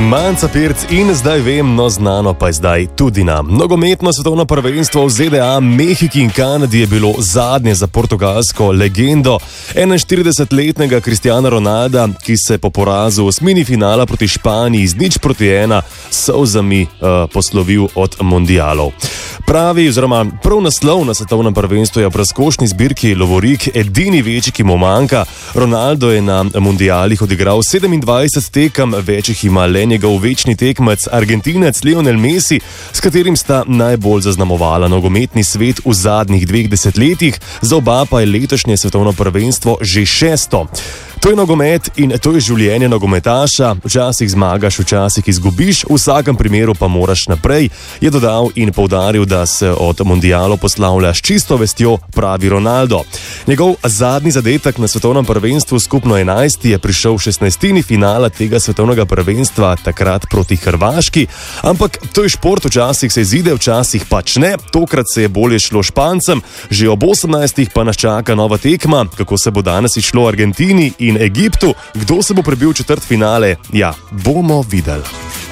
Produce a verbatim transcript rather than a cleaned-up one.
Manca Pirc in zdaj vem, no znano pa je zdaj tudi nam. Nogometno svetovno prvenstvo v Z D A, Mehiki in Kanadi je bilo zadnje za portugalsko legendo enainštiridesetletnega Cristiana Ronalda, ki se po porazu v osmini finala proti Španiji z nič proti ena solzami uh, poslovil od mundialov. Pravi, oziroma prav naslov na svetovnem prvenstvu je v razkošni zbirki lovorik edini večji, ki mu manjka. Ronaldo je na mundialih odigral sedemindvajset tekem, večjih ima le njegov večni tekmec, Argentinec Lionel Messi, s katerim sta najbolj zaznamovala nogometni svet v zadnjih dveh desetletjih, za oba pa je letošnje svetovno prvenstvo že šesto. To je nogomet in to je življenje nogometaša, včasih zmagaš, včasih izgubiš, v vsakem primeru pa moraš naprej, je dodal in poudaril, da se od mundialov poslavlja s čisto vestjo, pravi Ronaldo. Njegov zadnji zadetek na svetovnem prvenstvu, skupno enajsti, je prišel v šestnajstini finala tega svetovnega prvenstva, takrat proti Hrvaški, ampak to je šport, včasih se izide, včasih pač ne, tokrat se je bolje šlo Špancem, že ob osemnajstih pa nas čaka nova tekma, kako se bo danes išlo Argentini in Egiptu, kdo se bo prebil v četrtfinale, ja, bomo videli.